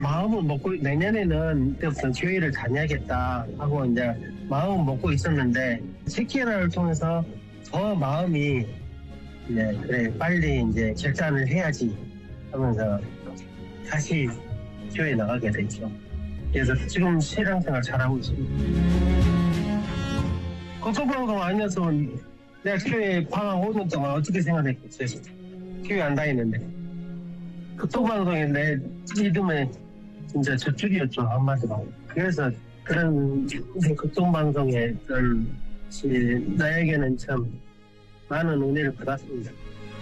마음은 먹고 내년에는 그때부터 교회를 다녀야겠다 하고 이제 마음은 먹고 있었는데 체키라를 통해서 더 마음이 이제 그래 빨리 이제 결단을 해야지 하면서 다시 교회에 나가게 됐죠. 그래서 지금 신앙생활 잘하고 있습니다. 걱정방송 아니었으면 내가 교회 방학 5년 동안 어떻게 생활했겠어요? 교회 안 다니는데. 걱정방송에 내 믿음에 진짜 저축이었죠, 한마디로. 그래서 그런 걱정방송에 나에게는 참 많은 은혜를 받았습니다.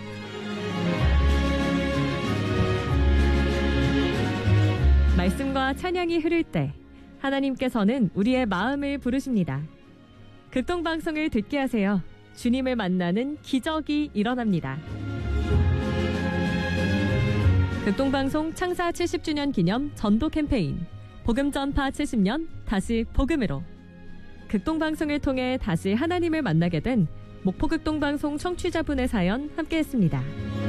말씀과 찬양이 흐를 때 하나님께서는 우리의 마음을 부르십니다. 극동방송을 듣게 하세요. 주님을 만나는 기적이 일어납니다. 극동방송 창사 70주년 기념 전도 캠페인 복음 전파 70년 다시 복음으로. 극동방송을 통해 다시 하나님을 만나게 된 목포극동방송 청취자분의 사연 함께했습니다.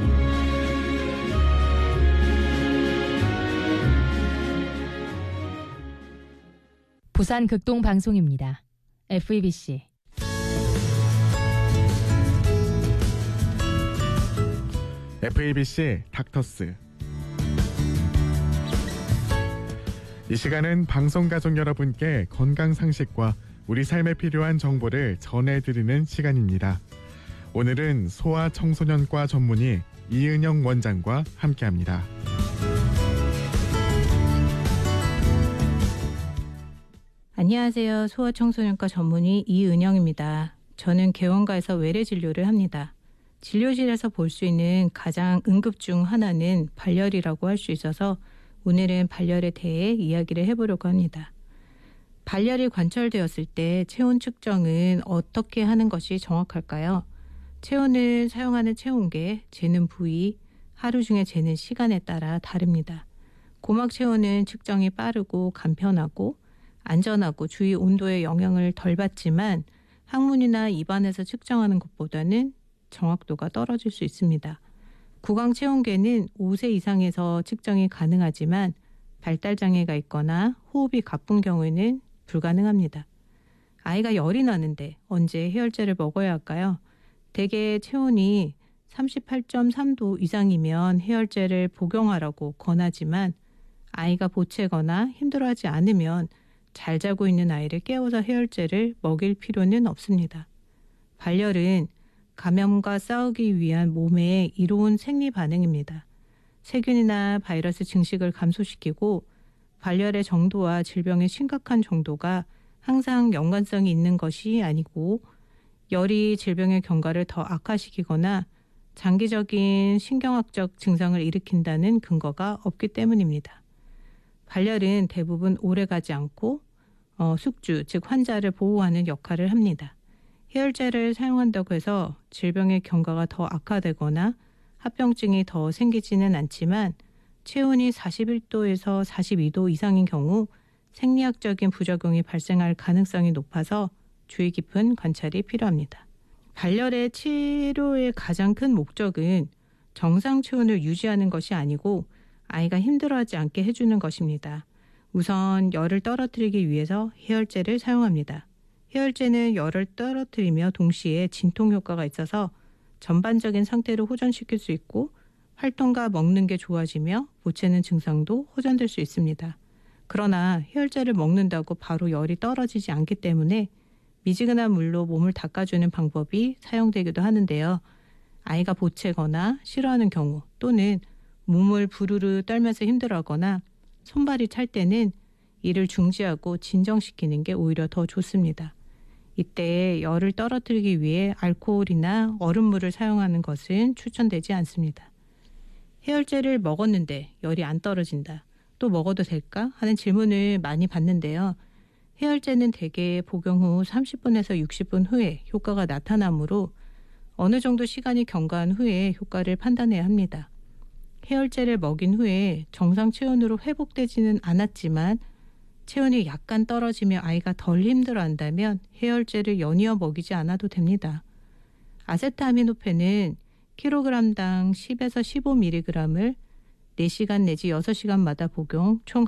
부산 극동방송입니다. FEBC FEBC 닥터스. 이 시간은 방송가족 여러분께 건강상식과 우리 삶에 필요한 정보를 전해드리는 시간입니다. 오늘은 소아청소년과 전문의 이은영 원장과 함께합니다. 안녕하세요. 소아청소년과 전문의 이은영입니다. 저는 개원가에서 외래 진료를 합니다. 진료실에서 볼 수 있는 가장 응급 중 하나는 발열이라고 할 수 있어서 오늘은 발열에 대해 이야기를 해보려고 합니다. 발열이 관찰되었을 때 체온 측정은 어떻게 하는 것이 정확할까요? 체온을 사용하는 체온계, 재는 부위, 하루 중에 재는 시간에 따라 다릅니다. 고막 체온은 측정이 빠르고 간편하고 안전하고 주위 온도에 영향을 덜 받지만 항문이나 입안에서 측정하는 것보다는 정확도가 떨어질 수 있습니다. 구강 체온계는 5세 이상에서 측정이 가능하지만 발달장애가 있거나 호흡이 가쁜 경우에는 불가능합니다. 아이가 열이 나는데 언제 해열제를 먹어야 할까요? 대개 체온이 38.3도 이상이면 해열제를 복용하라고 권하지만 아이가 보채거나 힘들어하지 않으면 잘 자고 있는 아이를 깨워서 해열제를 먹일 필요는 없습니다. 발열은 감염과 싸우기 위한 몸의 이로운 생리 반응입니다. 세균이나 바이러스 증식을 감소시키고 발열의 정도와 질병의 심각한 정도가 항상 연관성이 있는 것이 아니고 열이 질병의 경과를 더 악화시키거나 장기적인 신경학적 증상을 일으킨다는 근거가 없기 때문입니다. 발열은 대부분 오래가지 않고 숙주, 즉 환자를 보호하는 역할을 합니다. 해열제를 사용한다고 해서 질병의 경과가 더 악화되거나 합병증이 더 생기지는 않지만 체온이 41도에서 42도 이상인 경우 생리학적인 부작용이 발생할 가능성이 높아서 주의 깊은 관찰이 필요합니다. 발열의 치료의 가장 큰 목적은 정상 체온을 유지하는 것이 아니고 아이가 힘들어하지 않게 해주는 것입니다. 우선 열을 떨어뜨리기 위해서 해열제를 사용합니다. 해열제는 열을 떨어뜨리며 동시에 진통 효과가 있어서 전반적인 상태를 호전시킬 수 있고 활동과 먹는 게 좋아지며 보채는 증상도 호전될 수 있습니다. 그러나 해열제를 먹는다고 바로 열이 떨어지지 않기 때문에 미지근한 물로 몸을 닦아주는 방법이 사용되기도 하는데요. 아이가 보채거나 싫어하는 경우 또는 몸을 부르르 떨면서 힘들어하거나 손발이 찰 때는 이를 중지하고 진정시키는 게 오히려 더 좋습니다. 이때 열을 떨어뜨리기 위해 알코올이나 얼음물을 사용하는 것은 추천되지 않습니다. 해열제를 먹었는데 열이 안 떨어진다. 또 먹어도 될까? 하는 질문을 많이 받는데요. 해열제는 대개 복용 후 30분에서 60분 후에 효과가 나타나므로 어느 정도 시간이 경과한 후에 효과를 판단해야 합니다. 해열제를 먹인 후에 정상 체온으로 회복되지는 않았지만 체온이 약간 떨어지며 아이가 덜 힘들어한다면 해열제를 연이어 먹이지 않아도 됩니다. 아세트아미노펜은 kg당 10에서 15mg을 4시간 내지 6시간마다 복용, 총